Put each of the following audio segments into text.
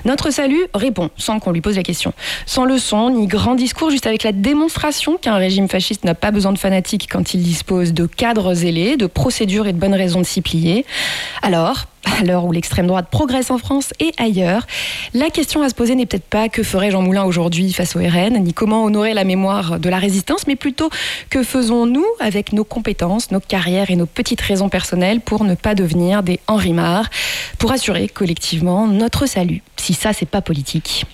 Notre salut répond sans qu'on lui pose la question. Sans leçon ni grand discours, juste avec la démonstration qu'un régime fasciste n'a pas besoin de fanatiques quand il dispose de cadres zélés, de procédures et de bonnes raisons de s'y plier. Alors, à l'heure où l'extrême droite progresse en France et ailleurs, la question à se poser n'est peut-être pas que ferait Jean Moulin aujourd'hui face au RN, ni comment honorer la mémoire de la résistance, mais plutôt que faisons-nous avec nos compétences, nos carrières et nos petites raisons personnelles pour ne pas devenir des Henri Marre, pour assurer collectivement notre salut. Si ça, c'est pas politique.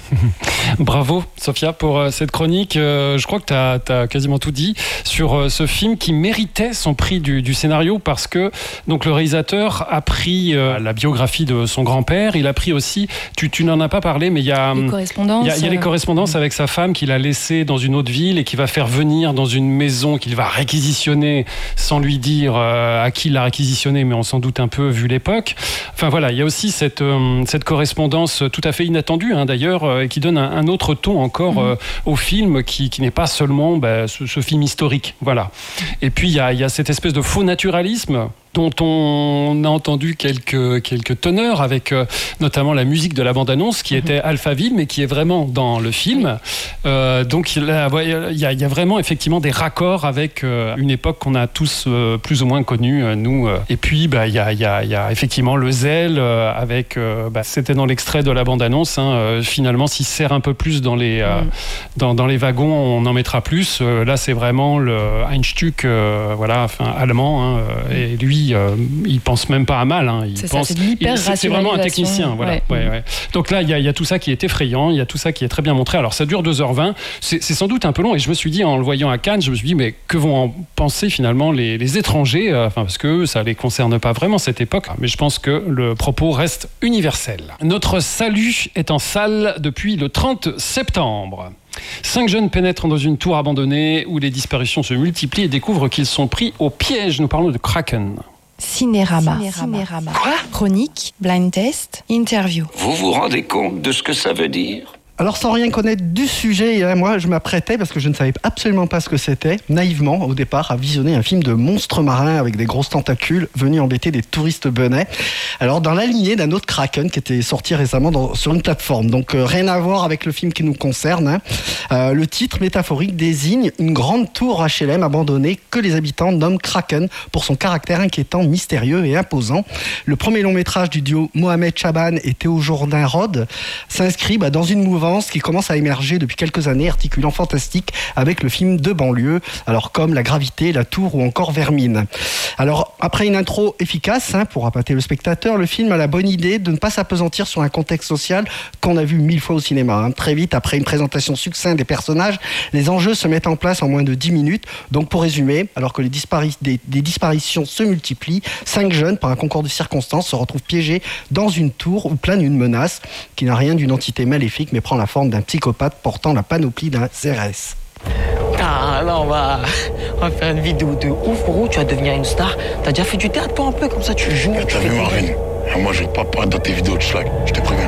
Bravo Sophia pour cette chronique. Je crois que tu as quasiment tout dit sur ce film qui méritait son prix du scénario parce que donc, le réalisateur a pris la biographie de son grand-père. Il a pris aussi, tu n'en as pas parlé, mais il y a les correspondances avec sa femme qu'il a laissées dans une autre ville et qu'il va faire venir dans une maison qu'il va réquisitionner sans lui dire à qui il l'a réquisitionné, mais on s'en doute un peu vu l'époque. Enfin voilà, il y a aussi cette correspondance tout à fait inattendue d'ailleurs, et qui donne un autre ton encore au film qui n'est pas seulement ce film historique. Voilà. Et puis il y a cette espèce de faux naturalisme dont on a entendu quelques teneurs avec notamment la musique de la bande-annonce qui était Alphaville mais qui est vraiment dans le film. Donc il y a vraiment effectivement des raccords avec une époque qu'on a tous plus ou moins connue, nous. Et puis il y a effectivement le zèle avec, c'était dans l'extrait de la bande-annonce, finalement s'il sert un peu plus dans les wagons, on en mettra plus. Là c'est vraiment le Einstück allemand, et lui il pense même pas à mal. C'est vraiment un technicien. Voilà. Ouais. Donc là, il y a tout ça qui est effrayant, il y a tout ça qui est très bien montré. Alors ça dure 2h20, c'est sans doute un peu long. Et je me suis dit, en le voyant à Cannes, je me suis dit, mais que vont en penser finalement les étrangers, parce que ça les concerne pas vraiment cette époque. Mais je pense que le propos reste universel. Notre salut est en salle depuis le 30 septembre. 5 jeunes pénètrent dans une tour abandonnée où les disparitions se multiplient et découvrent qu'ils sont pris au piège. Nous parlons de Kraken. Cinérama. Quoi ? Chronique, blind test, interview. Vous vous rendez compte de ce que ça veut dire ? Alors sans rien connaître du sujet, moi je m'apprêtais, parce que je ne savais absolument pas ce que c'était, naïvement au départ, à visionner un film de monstres marins avec des grosses tentacules venus embêter des touristes benets. Alors dans la lignée d'un autre Kraken qui était sorti récemment sur une plateforme, donc rien à voir avec le film qui nous concerne. Le titre métaphorique désigne une grande tour HLM abandonnée que les habitants nomment Kraken pour son caractère inquiétant, mystérieux et imposant. Le premier long métrage du duo Mohamed Chaban et Théo Jourdain-Rod s'inscrit dans une mouvance qui commence à émerger depuis quelques années, articulant fantastique avec le film de banlieue, alors comme La Gravité, La Tour ou encore Vermine. Alors après une intro efficace pour appâter le spectateur, le film a la bonne idée de ne pas s'apesantir sur un contexte social qu'on a vu 1000 fois au cinéma. Très vite, après une présentation succincte des personnages, les enjeux se mettent en place en moins de 10 minutes. Donc pour résumer, alors que les disparitions se multiplient, 5 jeunes, par un concours de circonstances, se retrouvent piégés dans une tour où plane une menace qui n'a rien d'une entité maléfique mais prend la forme d'un psychopathe portant la panoplie d'un CRS. Ah là on va faire une vidéo de ouf, gros, tu vas devenir une star. T'as déjà fait du théâtre toi un peu, comme ça tu joues. T'as vu Marine, moi je vais pas paraître dans tes vidéos de schlag, je te préviens.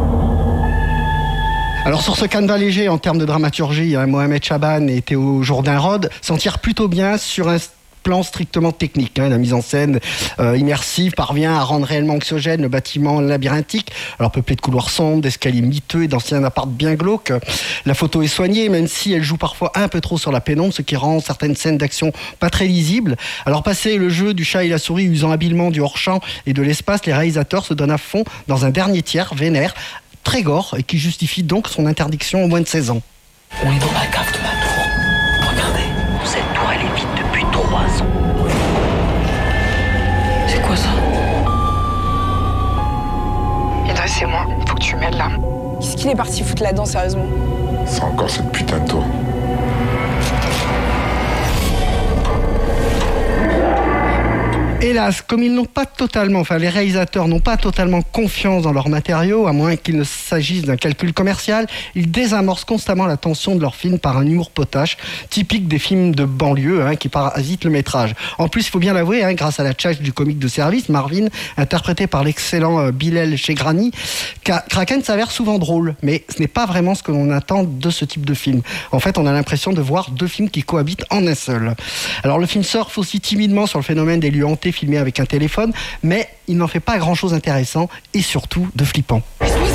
Alors sur ce canevas léger en termes de dramaturgie, Mohamed Chaban et Théo Jourdain-Rod s'en tirent plutôt bien sur un plan strictement technique. La mise en scène immersive parvient à rendre réellement anxiogène le bâtiment labyrinthique, alors peuplé de couloirs sombres, d'escaliers miteux et d'anciens apparts bien glauques. La photo est soignée, même si elle joue parfois un peu trop sur la pénombre, ce qui rend certaines scènes d'action pas très lisibles. Alors passé le jeu du chat et la souris usant habilement du hors-champ et de l'espace, les réalisateurs se donnent à fond dans un dernier tiers vénère, très gore, et qui justifie donc son interdiction au moins de 16 ans. On est dans la cave de la tour. Regardez, cette tour elle est vide depuis 3 ans. C'est quoi ça ? Idriss, c'est moi, faut que tu m'aides là. Qu'est-ce qu'il est parti foutre là-dedans, sérieusement ? C'est encore cette putain de tour. Hélas, comme ils n'ont pas totalement, les réalisateurs n'ont pas totalement confiance dans leurs matériaux, à moins qu'il ne s'agisse d'un calcul commercial, ils désamorcent constamment la tension de leur film par un humour potache, typique des films de banlieue qui parasitent le métrage. En plus, il faut bien l'avouer, grâce à la tchatche du comique de service, Marvin, interprété par l'excellent Bilal Chegrani, Kraken s'avère souvent drôle, mais ce n'est pas vraiment ce que l'on attend de ce type de film. En fait, on a l'impression de voir 2 films qui cohabitent en un seul. Alors le film surfe aussi timidement sur le phénomène des lieux hantés filmé avec un téléphone, mais il n'en fait pas grand-chose d'intéressant et surtout de flippant.